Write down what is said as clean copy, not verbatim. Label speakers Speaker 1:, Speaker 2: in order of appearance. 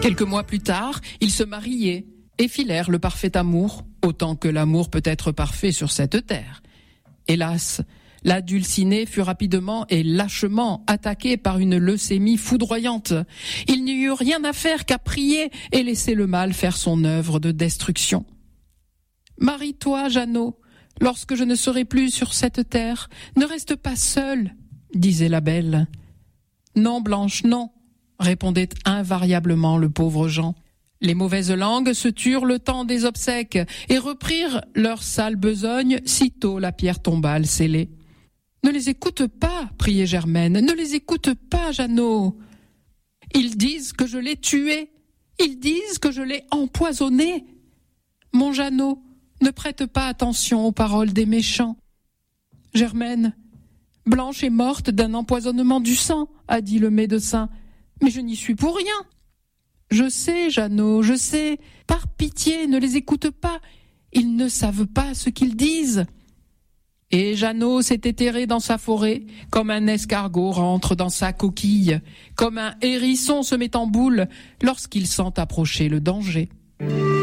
Speaker 1: Quelques mois plus tard, ils se mariaient et filèrent le parfait amour, autant que l'amour peut être parfait sur cette terre. Hélas, la Dulcinée fut rapidement et lâchement attaquée par une leucémie foudroyante. Il n'y eut rien à faire qu'à prier et laisser le mal faire son œuvre de destruction. « Marie-toi, Jeannot, lorsque je ne serai plus sur cette terre, ne reste pas seule, » disait la belle. « Non, Blanche, non, » répondait invariablement le pauvre Jean. Les mauvaises langues se turent le temps des obsèques et reprirent leur sale besogne sitôt la pierre tombale scellée. « Ne les écoute pas, priait Germaine, ne les écoute pas, Jeannot. Ils disent que je l'ai tué, ils disent que je l'ai empoisonné. Mon Jeannot, ne prête pas attention aux paroles des méchants. Germaine, Blanche est morte d'un empoisonnement du sang, a dit le médecin, mais je n'y suis pour rien. Je sais, Jeannot, je sais. Par pitié, ne les écoute pas. Ils ne savent pas ce qu'ils disent. » Et Jeannot s'était terré dans sa forêt, comme un escargot rentre dans sa coquille, comme un hérisson se met en boule lorsqu'il sent approcher le danger.